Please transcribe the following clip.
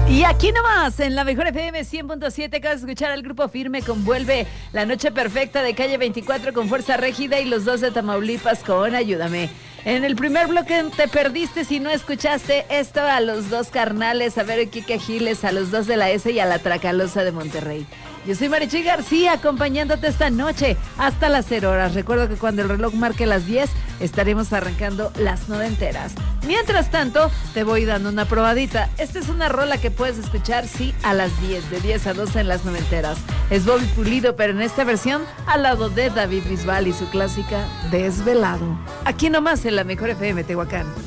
Y aquí nomás, en la mejor FM 100.7, acabas de escuchar al Grupo Firme con Vuelve, La Noche Perfecta de Calle 24 con Fuerza Régida y Los Dos de Tamaulipas con Ayúdame. En el primer bloque te perdiste si no escuchaste esto a Los Dos Carnales, a ver Kike Giles, a Los Dos de la S y a la Tracalosa de Monterrey. Yo soy Marichuy García, acompañándote esta noche hasta las 0 horas. Recuerdo que cuando el reloj marque las 10, estaremos arrancando las noventeras. Mientras tanto, te voy dando una probadita. Esta es una rola que puedes escuchar, sí, a las 10, de 10 a 12 en las noventeras. Es Bobby Pulido, pero en esta versión, al lado de David Bisbal y su clásica Desvelado. Aquí nomás en la mejor FM Tehuacán.